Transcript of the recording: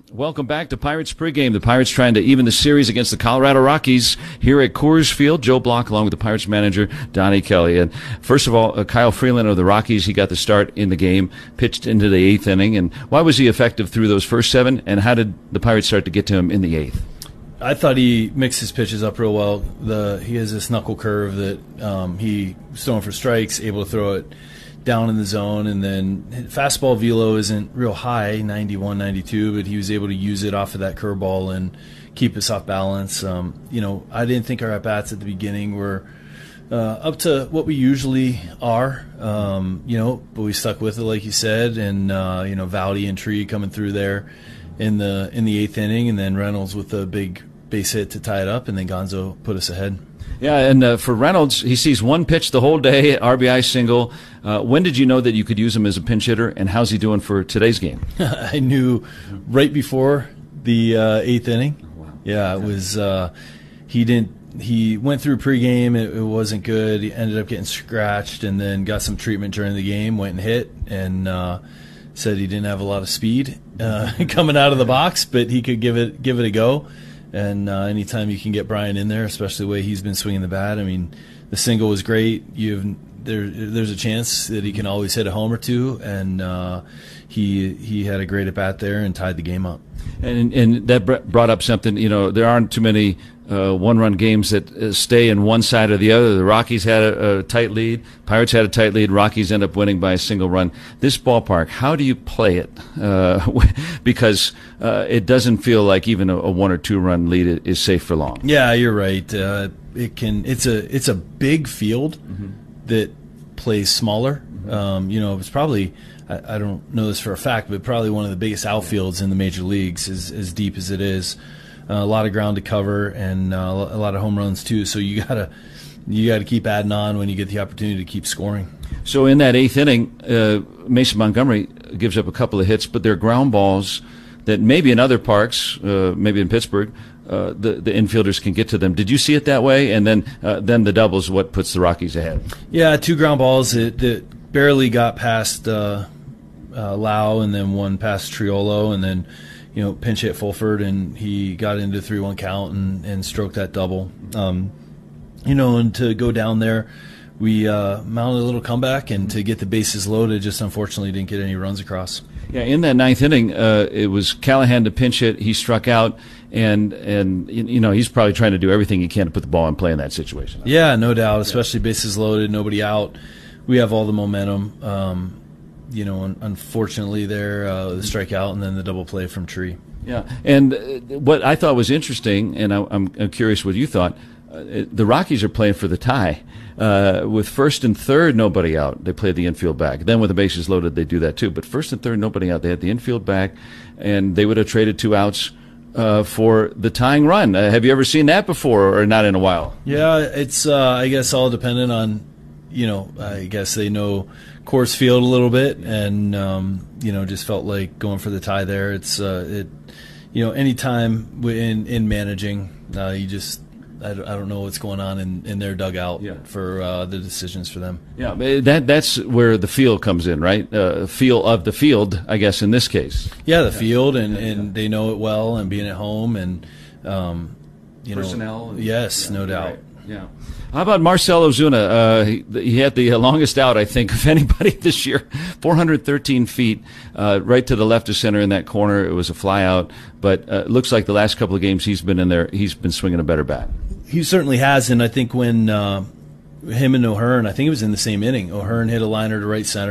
Welcome back to Pirates Pregame. The Pirates trying to even the series against the Colorado Rockies here at Coors Field. Joe Block along with the Pirates manager, Donnie Kelly. And first of all, Kyle Freeland of the Rockies, he got the start in the game, pitched into the eighth inning. And why was he effective through those first seven? And how did the Pirates start to get to him in the eighth? I thought he mixed his pitches up real well. He has this knuckle curve that he was throwing for strikes, able to throw it down in the zone, and then fastball velo isn't real high, 91, 92, but he was able to use it off of that curveball and keep us off balance. I didn't think our at-bats at the beginning were up to what we usually are, but we stuck with it, like you said, and, Valdi and Tree coming through there in the eighth inning, and then Reynolds with a big base hit to tie it up, and then Gonzo put us ahead. Yeah, and for Reynolds, he sees one pitch the whole day, RBI single. When did you know that you could use him as a pinch hitter, and how's he doing for today's game? I knew right before the eighth inning. Oh, wow. Yeah, it was. He went through pregame. It wasn't good. He ended up getting scratched, and then got some treatment during the game. Went and hit, and said he didn't have a lot of speed coming out of the box, but he could give it a go. And anytime you can get Brian in there, especially the way he's been swinging the bat, I mean, the single was great. There's a chance that he can always hit a home or two, and he had a great at bat there and tied the game up. And that brought up something. There aren't too many one-run games that stay in one side or the other. The Rockies had a tight lead. Pirates had a tight lead. Rockies end up winning by a single run. This ballpark, how do you play it? Because it doesn't feel like even a one or two run lead is safe for long. Yeah, you're right. It's a big field that plays smaller. It's probably, I don't know this for a fact, but probably one of the biggest outfields in the major leagues, as deep as it is. A lot of ground to cover, and a lot of home runs too. So you gotta keep adding on when you get the opportunity to keep scoring. So in that eighth inning, Mason Montgomery gives up a couple of hits, but they're ground balls that maybe in other parks, maybe in Pittsburgh, the infielders can get to them. Did you see it that way? And then the doubles, what puts the Rockies ahead? Yeah, two ground balls that barely got past Lau, and then one past Triolo, and then pinch hit Fulford, and he got into 3-1 count and stroked that double. And to go down there, we mounted a little comeback, and to get the bases loaded, just unfortunately didn't get any runs across. Yeah, in that ninth inning, it was Callahan to pinch hit. He struck out, and he's probably trying to do everything he can to put the ball in play in that situation. Yeah, no doubt, especially bases loaded, nobody out. We have all the momentum. Unfortunately there, the strikeout and then the double play from Tree. Yeah, and what I thought was interesting, and I'm curious what you thought, the Rockies are playing for the tie. With first and third, nobody out. They play the infield back. Then with the bases loaded, they do that too. But first and third, nobody out. They had the infield back, and they would have traded 2 outs for the tying run. Have you ever seen that before, or not in a while? Yeah, it's I guess all dependent on, I guess they know Coors Field a little bit, and just felt like going for the tie there. It's anytime in managing, I don't know what's going on in their dugout for the decisions for them. Yeah, that's where the feel comes in, right? Feel of the field, I guess, in this case. Yeah, the field, and they know it well, and being at home, and personnel. Yes, no doubt. Right. Yeah. How about Marcell Ozuna? He had the longest out, I think, of anybody this year. 413 feet, right to the left of center in that corner. It was a fly out, but it looks like the last couple of games he's been in there, he's been swinging a better bat. He certainly has, and I think when him and O'Hearn, I think it was in the same inning, O'Hearn hit a liner to right center.